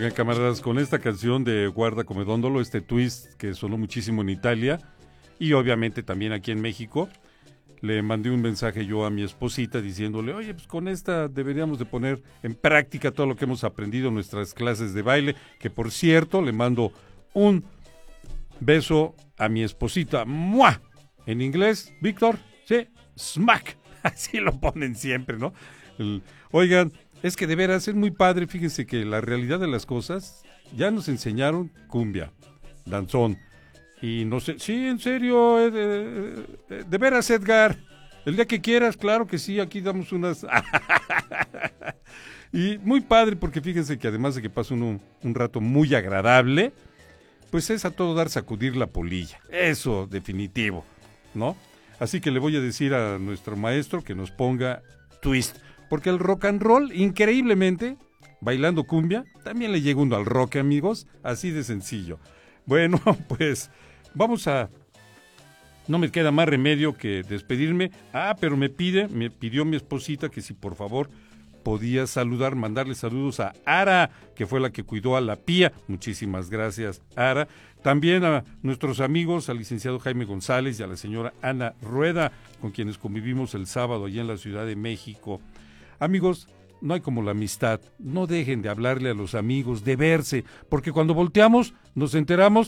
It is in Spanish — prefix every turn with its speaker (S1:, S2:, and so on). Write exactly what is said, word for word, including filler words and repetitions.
S1: Oigan, camaradas, con esta canción de Guarda come dondolo, este twist que sonó muchísimo en Italia y obviamente también aquí en México, le mandé un mensaje yo a mi esposita diciéndole, oye, pues con esta deberíamos de poner en práctica todo lo que hemos aprendido en nuestras clases de baile, que por cierto, le mando un beso a mi esposita, ¡mua! En inglés, Víctor, sí, smack, así lo ponen siempre, ¿no? El, oigan, es que de veras es muy padre, fíjense que la realidad de las cosas, ya nos enseñaron cumbia, danzón, y no sé, sí, en serio, eh, de, de, de veras, Edgar, el día que quieras, claro que sí, aquí damos unas... Y muy padre, porque fíjense que además de que pasa uno un rato muy agradable, pues es a todo dar sacudir la polilla, eso definitivo, ¿no? Así que le voy a decir a nuestro maestro que nos ponga twist, porque el rock and roll, increíblemente, bailando cumbia, también le llega uno al rock, amigos, así de sencillo. Bueno, pues vamos a... No me queda más remedio que despedirme. Ah, pero me pide, me pidió mi esposita que si por favor podía saludar, mandarle saludos a Ara, que fue la que cuidó a la Pía. Muchísimas gracias, Ara. También a nuestros amigos, al licenciado Jaime González y a la señora Ana Rueda, con quienes convivimos el sábado allá en la Ciudad de México. Amigos, no hay como la amistad. No dejen de hablarle a los amigos, de verse, porque cuando volteamos nos enteramos